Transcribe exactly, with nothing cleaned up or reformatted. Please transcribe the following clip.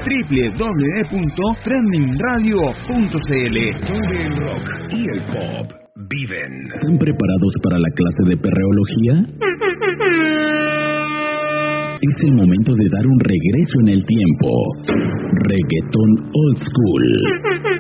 doble u doble u doble u punto trending radio punto c l, donde el rock y el pop viven. ¿Están preparados para la clase de perreología? Es el momento de dar un regreso en el tiempo. Reggaetón Old School.